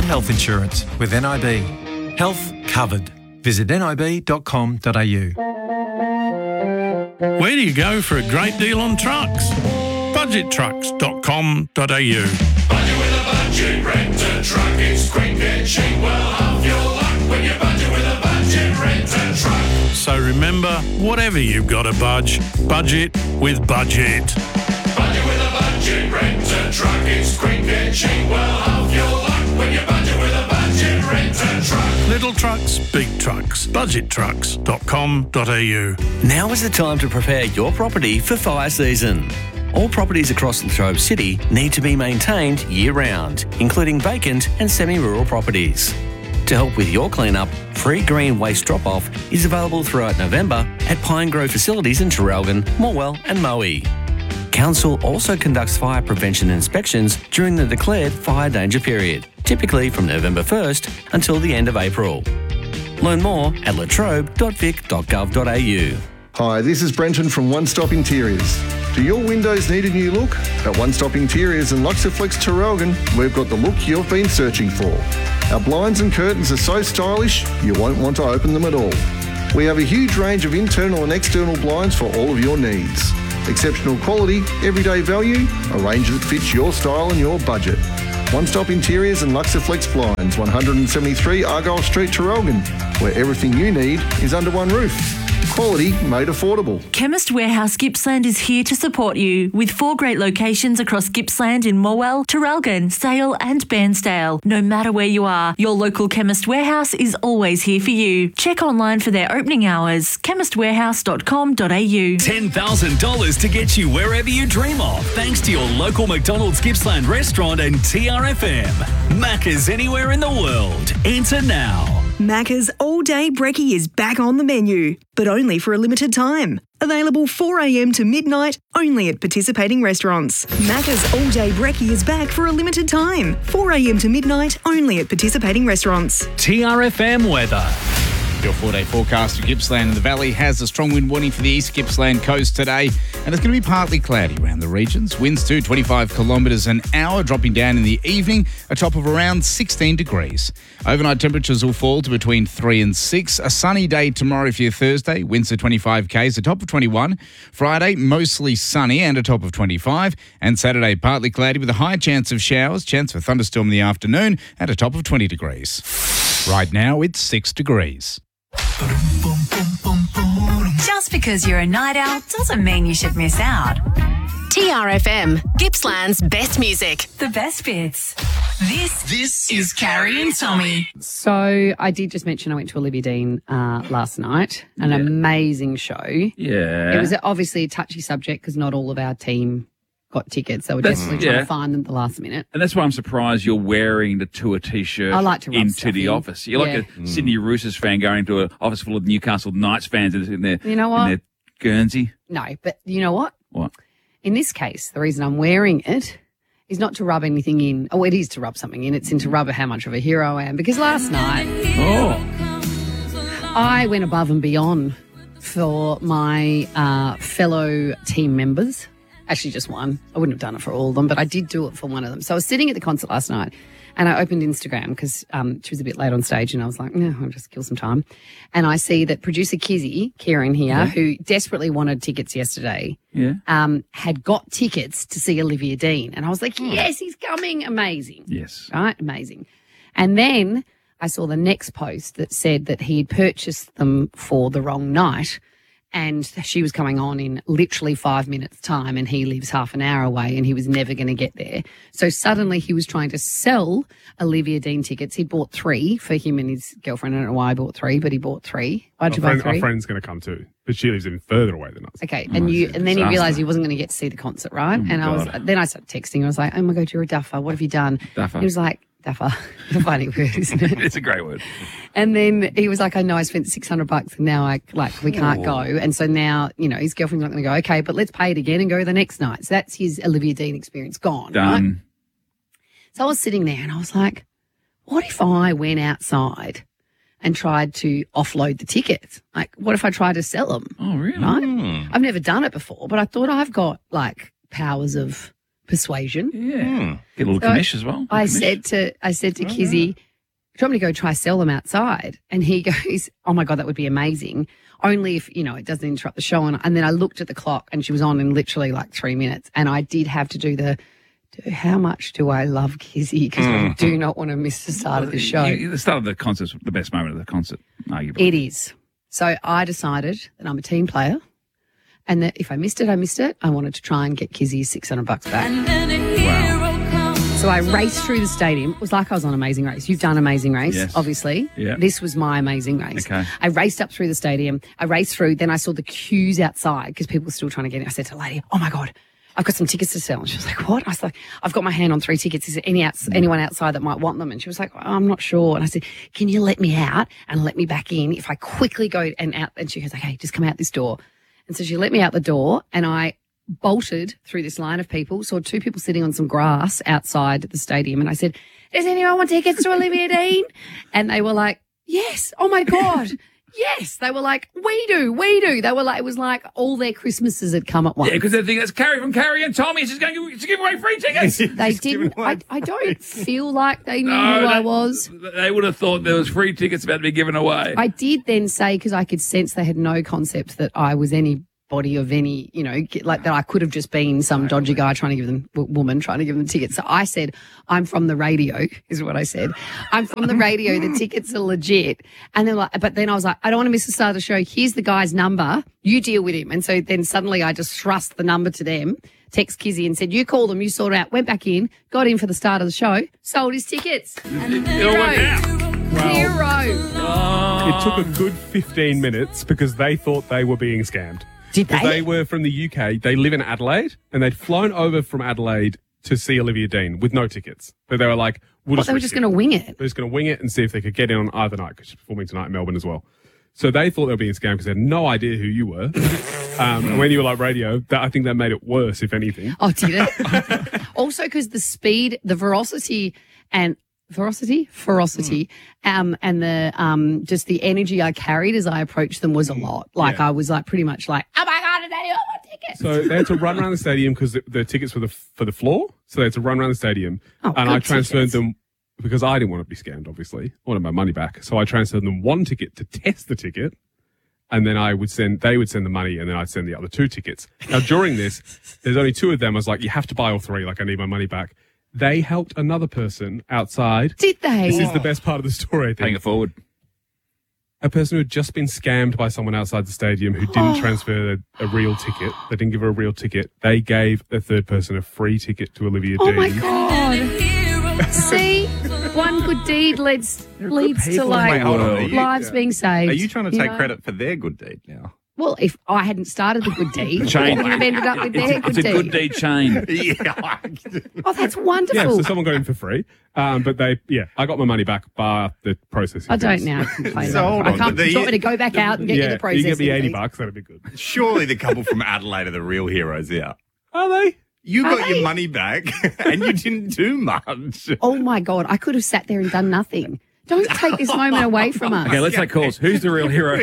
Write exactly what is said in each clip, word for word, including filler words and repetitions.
health insurance with N I B. Health covered. Visit nib dot com dot a u. Where do you go for a great deal on trucks? budget trucks dot com dot a u. Budget with a budget, rent a truck. It's quick and cheap. Well, half your luck when you budget with a budget, rent a truck. So remember, whatever you've got to budge, budget with Budget. Budget with a budget, rent a truck. It's quick and cheap. Well, half your luck when you budget with a budget, rent a truck. Little trucks, big trucks. budget trucks dot com dot a u. Now is the time to prepare your property for fire season. All properties across Latrobe City need to be maintained year-round, including vacant and semi-rural properties. To help with your clean-up, free green waste drop-off is available throughout November at Pine Grove facilities in Traralgon, Morwell and Moe. Council also conducts fire prevention inspections during the declared fire danger period, typically from November first until the end of April. Learn more at latrobe dot vic dot gov dot a u. Hi, this is Brenton from One Stop Interiors. Do your windows need a new look? At One Stop Interiors and Luxaflex Traralgon, we've got the look you've been searching for. Our blinds and curtains are so stylish, you won't want to open them at all. We have a huge range of internal and external blinds for all of your needs. Exceptional quality, everyday value, a range that fits your style and your budget. One Stop Interiors and Luxaflex Blinds, one seventy-three Argyle Street, Traralgon, where everything you need is under one roof. Quality made affordable. Chemist Warehouse Gippsland is here to support you with four great locations across Gippsland in Morwell, Traralgon, Sale and Bairnsdale. No matter where you are, your local Chemist Warehouse is always here for you. Check online for their opening hours, chemist warehouse dot com dot a u. ten thousand dollars to get you wherever you dream of, thanks to your local McDonald's Gippsland restaurant and T R F M. Macca's anywhere in the world. Enter now. Macca's All Day Brekkie is back on the menu, but only for a limited time. Available four a m to midnight, only at participating restaurants. Macca's All Day Brekkie is back for a limited time. four a m to midnight, only at participating restaurants. T R F M weather. Your four-day forecast for Gippsland and the Valley has a strong wind warning for the East Gippsland coast today, and it's going to be partly cloudy around the regions. Winds to twenty-five kilometres an hour, dropping down in the evening, a top of around sixteen degrees. Overnight temperatures will fall to between three and six. A sunny day tomorrow for your Thursday, winds to twenty-five k's, a top of twenty-one. Friday, mostly sunny and a top of twenty-five. And Saturday, partly cloudy with a high chance of showers, chance for thunderstorm in the afternoon, and a top of twenty degrees. Right now, it's six degrees. Just because you're a night owl doesn't mean you should miss out. T R F M, Gippsland's best music. The best bits. This, this is Carrie and Tommy. So I did just mention I went to Olivia Dean uh, last night. An Yeah. amazing show. Yeah. It was obviously a touchy subject because not all of our team got tickets. They were That's- desperately trying yeah. to find them at the last minute. And that's why I'm surprised you're wearing the tour T-shirt I like to rub into stuff the in. office. You're Yeah. like a Sydney Roosters fan going to an office full of Newcastle Knights fans in their, You know what? in their Guernsey. No, but you know what? What? In this case, the reason I'm wearing it is not to rub anything in. Oh, it is to rub something in. It's in to rub how much of a hero I am. Because last night, Oh. I went above and beyond for my uh, fellow team members. Actually, just one. I wouldn't have done it for all of them, but I did do it for one of them. So I was sitting at the concert last night and I opened Instagram because um, she was a bit late on stage and I was like, no, I'll just kill some time. And I see that producer Kizzy, Kieran here, Yeah. who desperately wanted tickets yesterday, Yeah. um, had got tickets to see Olivia Dean. And I was like, yes, he's coming. Amazing. Yes. Right? Amazing. And then I saw the next post that said that he had purchased them for the wrong night and she was coming on in literally five minutes' time and he lives half an hour away and he was never going to get there. So suddenly he was trying to sell Olivia Dean tickets. He bought three for him and his girlfriend. I don't know why I bought three, but he bought three. Why'd Our you friend, buy three? our friend's going to come too, but she lives even further away than us. Okay, and you, and then he disaster. realised he wasn't going to get to see the concert, right? Oh, and I was, God. then I started texting. I was like, "Oh my God, you're a duffer. What have you done?" Duffer. He was like, "Duffer." It's a funny word, isn't it? It's a great word. And then he was like, "I know I spent six hundred bucks, and now I like we can't Oh. go." And so now, you know, his girlfriend's not going to go. Okay, but let's pay it again and go the next night. So that's his Olivia Dean experience gone. Right? Done. So I was sitting there and I was like, what if I went outside and tried to offload the tickets? Like, what if I tried to sell them? Oh, really? Right? I've never done it before, but I thought I've got like powers of persuasion. Yeah. Get a little So commish as well. I Commish. said to I said to Kizzy, "Do you want me to go try sell them outside?" And he goes, "Oh my God, that would be amazing. Only if, you know, it doesn't interrupt the show." And, and then I looked at the clock and she was on in literally like three minutes. And I did have to do the, do, how much do I love Kizzy? Because I Mm. do not want to miss the start of the show. You- the start of the concert's the best moment of the concert, arguably. It is. So I decided that I'm a team player and that if I missed it, I missed it. I wanted to try and get Kizzy six hundred bucks back. So I raced through the stadium. It was like I was on Amazing Race. You've done Amazing Race, Yes. obviously. Yeah. This was my Amazing Race. Okay. I raced up through the stadium. I raced through. Then I saw the queues outside because people were still trying to get in. I said to the lady, "Oh my God, I've got some tickets to sell." And she was like, "What?" I was like, "I've got my hand on three tickets. Is there any outs- anyone outside that might want them?" And she was like, oh, "I'm not sure." And I said, "Can you let me out and let me back in if I quickly go and out?" And she goes, "Okay, just come out this door." And so she let me out the door and I bolted through this line of people, saw two people sitting on some grass outside the stadium. And I said, "Does anyone want tickets to Olivia Dean?" And they were like, "Yes." "Oh my God." Yes. They were like, "We do, we do." They were like, it was like all their Christmases had come at once. Yeah, because they think that's Carrie from Carrie and Tommy. She's going to give away free tickets. They didn't. I, I don't feel like they knew No, who I they- was. They would have thought there was free tickets about to be given away. I did then say, because I could sense they had no concept that I was anybody of any, you know, get- like that I could have just been some dodgy guy trying to give them, w- woman trying to give them tickets. So I said, "I'm from the radio," is what I said. "I'm from the radio. The tickets are legit." And then, like, but then I was like, "I don't want to miss the start of the show. Here's the guy's number. You deal with him." And so then suddenly I just thrust the number to them, text Kizzy and said, "You call them, you sort it out." Went back in, got in for the start of the show, sold his tickets. And It all worked out. Hero. It took a good fifteen minutes because they thought they were being scammed. Did Because they? they were from the U K. They live in Adelaide, and they'd flown over from Adelaide to see Olivia Dean with no tickets. But they were like, we'll What, just they were risk just it. going to wing it. They're just going to wing it and see if they could get in on either night because she's performing tonight in Melbourne as well. So they thought they were being scammed because they had no idea who you were. um, and when you were like radio, that, I think that made it worse, if anything. Oh, did it? Also, because the speed, the veracity, and veracity, ferocity, um, and the um, just the energy I carried as I approached them was a lot. Like Yeah. I was like pretty much like, "Oh my God, is that you? I want tickets." So they had to run around the stadium because the, the tickets were the, for the floor. So they had to run around the stadium. Oh, and good I transferred tickets. them because I didn't want to be scammed, obviously. I wanted my money back. So I transferred them one ticket to test the ticket. And then I would send, they would send the money and then I'd send the other two tickets. Now, during this, there's only two of them. I was like, you have to buy all three. Like, I need my money back. They helped another person outside. Did they? This is the best part of the story, I think. Paying it forward. A person who had just been scammed by someone outside the stadium who didn't transfer a, a real ticket. They didn't give her a real ticket. They gave the third person a free ticket to Olivia Oh Dean. my God. See, one good deed leads leads to people. like Wait, hold on. Are you- lives being saved. Are you trying to take know? credit for their good deed now? Well, if I hadn't started the good deed, Chain. I would have ended up with their It's good a deed. good deed chain. Yeah. Oh, that's wonderful. Yeah, so someone got in for free. Um, but they, yeah, I got my money back bar the processing. I don't fees. now complain. So hold I on, can't. the- Do you want me to go back out and get yeah, you the you processing? get me eighty fees? bucks, that'd be good. Surely the couple from Adelaide are the real heroes out. Are they? You Are got they? your money back and you didn't do much. Oh my God, I could have sat there and done nothing. Don't take this moment away from us. Okay, let's take calls. Who's the real hero?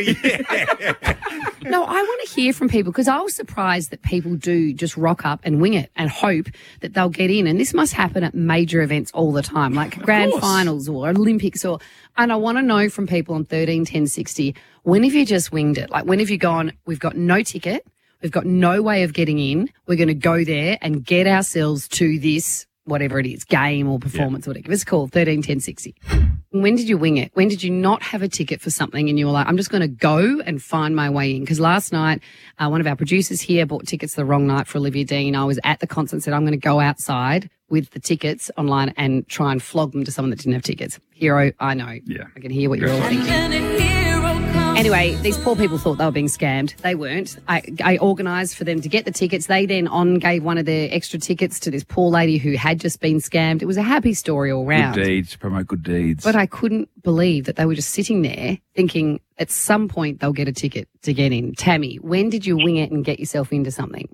No, I want to hear from people because I was surprised that people do just rock up and wing it and hope that they'll get in. And this must happen at major events all the time, like grand finals or Olympics or, and I want to know from people on thirteen ten sixty, when have you just winged it? Like when have you gone, we've got no ticket, we've got no way of getting in, we're going to go there and get ourselves to this, whatever it is, game or performance or whatever. Give us a call, thirteen ten sixty. When did you wing it? When did you not have a ticket for something and you were like, I'm just going to go and find my way in? Because last night, uh, one of our producers here bought tickets the wrong night for Olivia Dean. I was at the concert and said, I'm going to go outside with the tickets online and try and flog them to someone that didn't have tickets. Hero, I know. Yeah. I can hear what you're all thinking. Anyway, these poor people thought they were being scammed. They weren't. I, I organised for them to get the tickets. They then on gave one of their extra tickets to this poor lady who had just been scammed. It was a happy story all round. Good deeds, promote good deeds. But I couldn't believe that they were just sitting there thinking at some point they'll get a ticket to get in. Tammy, when did you wing it and get yourself into something?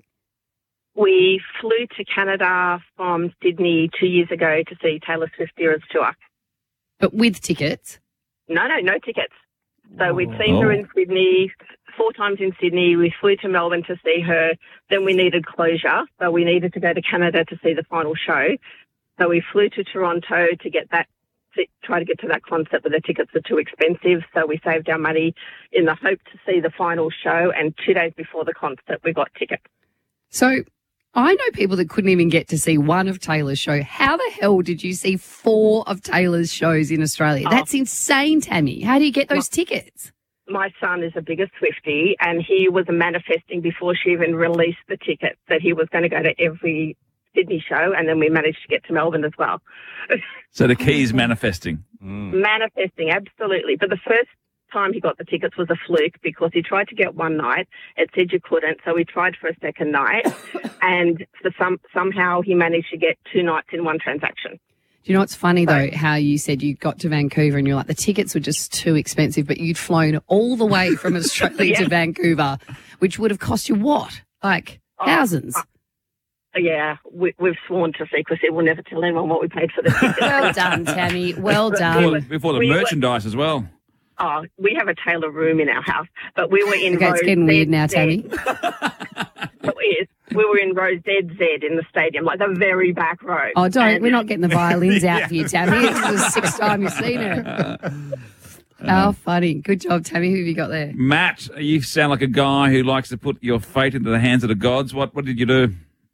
We flew to Canada from Sydney two years ago to see Taylor Swift Eras Tour. But with tickets? No, no, no tickets. So we'd seen her in Sydney, four times in Sydney. We flew to Melbourne to see her. Then we needed closure, so we needed to go to Canada to see the final show. So we flew to Toronto to get that, to try to get to that concert, but the tickets were too expensive. So we saved our money in the hope to see the final show. And two days before the concert, we got tickets. So I know people that couldn't even get to see one of Taylor's show. How the hell did you see four of Taylor's shows in Australia? Oh. That's insane, Tammy. How do you get those tickets? My son is a bigger Swiftie, and he was manifesting before she even released the ticket that he was going to go to every Sydney show, and then we managed to get to Melbourne as well. So the key is manifesting. Manifesting, absolutely. But the first time he got the tickets was a fluke because he tried to get one night. It said you couldn't, so we tried for a second night, and for some somehow he managed to get two nights in one transaction. Do you know what's funny, though, how you said you got to Vancouver and you're like, the tickets were just too expensive, but you'd flown all the way from Australia Yeah. to Vancouver, which would have cost you what? Like thousands? Oh, yeah, we, we've sworn to secrecy. We'll never tell anyone what we paid for the tickets. Well done, Tammy. Well done. Before, before the We were- merchandise as well. Oh, we have a Taylor room in our house, but we were in Okay, row it's getting weird now, Z Z. Tammy. It is. We were in row Z Z in the stadium, like the very back row. Oh, don't. And- We're not getting the violins out for you, Tammy. This is the sixth time you've seen it. How funny. Good job, Tammy. Who have you got there? Matt, you sound like a guy who likes to put your fate into the hands of the gods. What what did you do?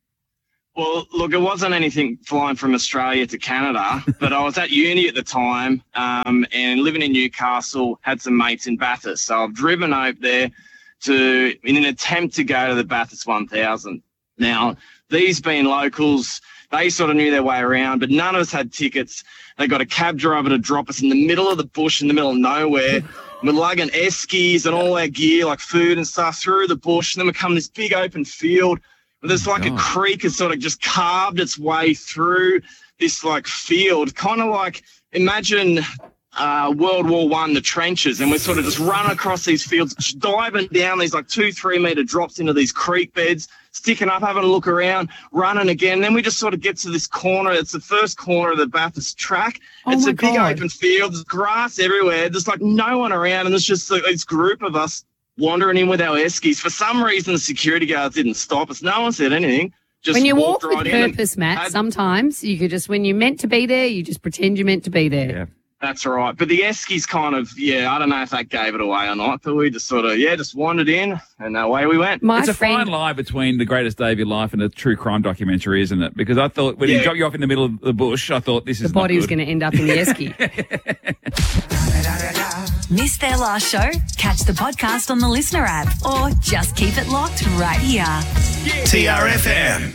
Well, look, it wasn't anything flying from Australia to Canada, but I was at uni at the time um, and living in Newcastle, had some mates in Bathurst. So I've driven over there to in an attempt to go to the Bathurst one thousand. Now, these being locals, they sort of knew their way around, but none of us had tickets. They got a cab driver to drop us in the middle of the bush, in the middle of nowhere. We're lugging eskies and all our gear, like food and stuff, through the bush. And then we come this big open field. There's like a creek has sort of just carved its way through this like field, kind of like imagine uh, World War One, the trenches, and we're sort of just running across these fields, diving down these like two, three meter drops into these creek beds, sticking up, having a look around, running again. Then we just sort of get to this corner. It's the first corner of the Bathurst track. Oh it's my a big God. open field. There's grass everywhere. There's like no one around, and there's just like, this group of us wandering in with our eskies. For some reason, the security guards didn't stop us. No one said anything. Just When you walked walk with right in and purpose, Matt, had- sometimes you could just, when you're meant to be there, you just pretend you're meant to be there. Yeah. That's right. But the eskies kind of, yeah, I don't know if that gave it away or not, but we just sort of, yeah, just wandered in and away we went. it's a fine line between the greatest day of your life and a true crime documentary, isn't it? Because I thought when he Yeah. dropped you off in the middle of the bush, I thought this The is body not was good. going to end up in the esky. Missed their last show? Catch the podcast on the Listener app or just keep it locked right here. T R F M.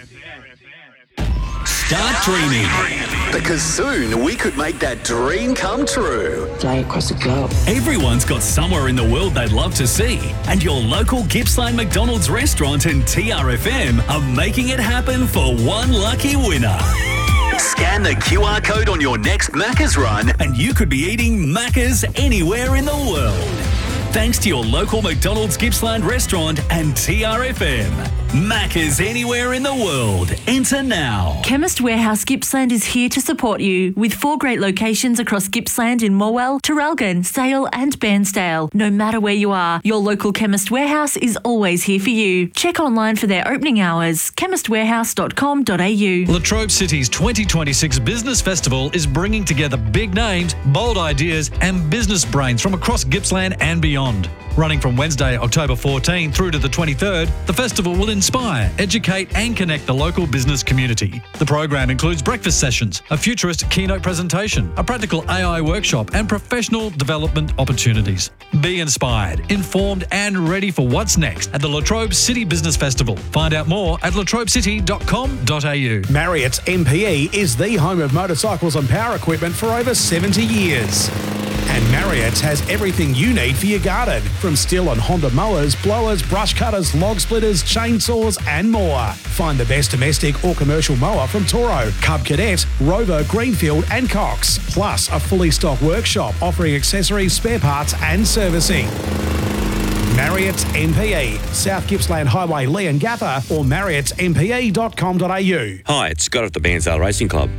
Start dreaming. Because soon we could make that dream come true. Fly across the globe. Everyone's got somewhere in the world they'd love to see, and your local Gippsland McDonald's restaurant and T R F M are making it happen for one lucky winner. Scan the Q R code on your next Macca's run, and you could be eating Macca's anywhere in the world. Thanks to your local McDonald's Gippsland restaurant and T R F M. Macca's anywhere in the world. Enter now. Chemist Warehouse Gippsland is here to support you with four great locations across Gippsland in Morwell, Traralgon, Sale and Bairnsdale. No matter where you are, your local Chemist Warehouse is always here for you. Check online for their opening hours, chemist warehouse dot com dot a u. Latrobe City's twenty twenty-six Business Festival is bringing together big names, bold ideas and business brains from across Gippsland and beyond. Running from Wednesday, October fourteenth through to the twenty-third, the festival will inspire, educate and connect the local business community. The program includes breakfast sessions, a futurist keynote presentation, a practical A I workshop and professional development opportunities. Be inspired, informed and ready for what's next at the Latrobe City Business Festival. Find out more at latrobe city dot com dot a u. Marriott's M P E is the home of motorcycles and power equipment for over seventy years. And Marriott's has everything you need for your garden, from Stihl and Honda mowers, blowers, brush cutters, log splitters, chainsaws and more. Find the best domestic or commercial mower from Toro, Cub Cadet, Rover, Greenfield and Cox. Plus a fully stocked workshop offering accessories, spare parts and servicing. Marriott's M P E, South Gippsland Highway, Leongatha or marriotts m p e dot com dot a u. Hi, it's Scott at the Bairnsdale Racing Club.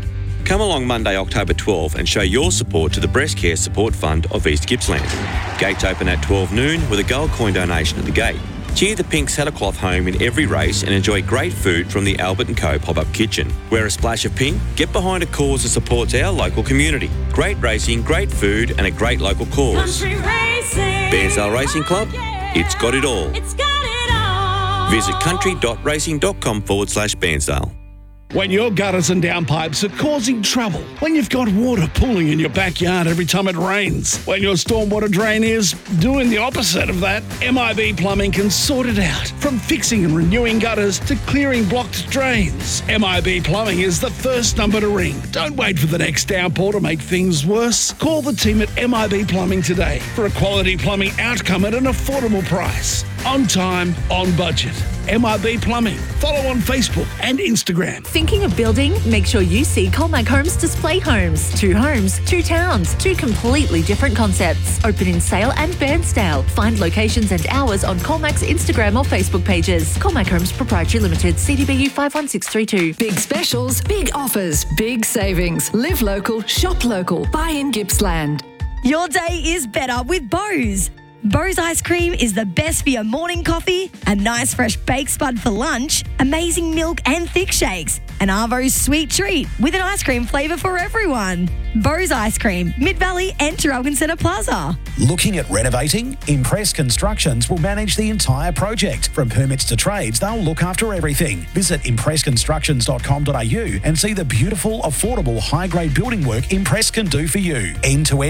Come along Monday, October twelfth and show your support to the Breast Care Support Fund of East Gippsland. Gates open at twelve noon with a gold coin donation at the gate. Cheer the pink saddlecloth home in every race and enjoy great food from the Albert and Co pop-up kitchen. Wear a splash of pink, get behind a cause that supports our local community. Great racing, great food and a great local cause. Bairnsdale Racing Club, it's got it all. It's got it all. Visit country.racing.com forward slash Bairnsdale. When your gutters and downpipes are causing trouble, when you've got water pooling in your backyard every time it rains, when your stormwater drain is doing the opposite of that, M I B Plumbing can sort it out. From fixing and renewing gutters to clearing blocked drains, M I B Plumbing is the first number to ring. Don't wait for the next downpour to make things worse. Call the team at M I B Plumbing today for a quality plumbing outcome at an affordable price. On time, on budget. M I B Plumbing. Follow on Facebook and Instagram. Thinking of building? Make sure you see Colmac Homes Display Homes. Two homes, two towns, two completely different concepts. Open in Sale and Bairnsdale. Find locations and hours on Colmac's Instagram or Facebook pages. Colmac Homes Proprietary Limited, C D B U five one six three two. Big specials, big offers, big savings. Live local, shop local. Buy in Gippsland. Your day is better with Bose. Bose ice cream is the best for your morning coffee, a nice fresh baked spud for lunch, amazing milk and thick shakes, an Arvo's sweet treat with an ice cream flavour for everyone. Bose ice cream, Mid-Valley and Traralgon Centre Plaza. Looking at renovating? Impress Constructions will manage the entire project. From permits to trades, they'll look after everything. Visit impress constructions dot com dot a u and see the beautiful, affordable, high-grade building work Impress can do for you. End-to-end